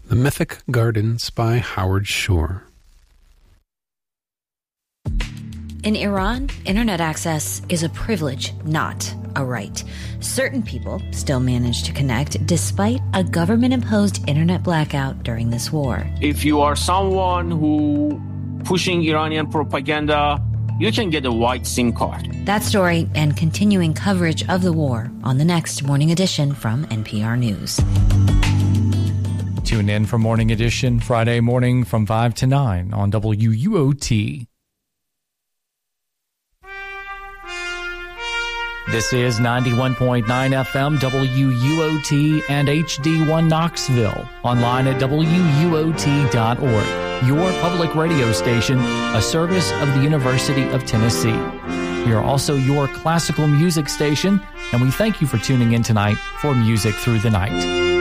The Mythic Gardens by Howard Shore. In Iran, internet access is a privilege, not a right. Certain people still manage to connect despite a government-imposed internet blackout during this war. If you are someone who pushing Iranian propaganda, you can get a white SIM card. That story and continuing coverage of the war on the next Morning Edition from NPR News. Tune in for Morning Edition Friday morning from 5 to 9 on WUOT. This is 91.9 FM WUOT and HD1 Knoxville. Online at WUOT.org. Your public radio station, a service of the University of Tennessee. We are also your classical music station, and we thank you for tuning in tonight for Music Through the Night.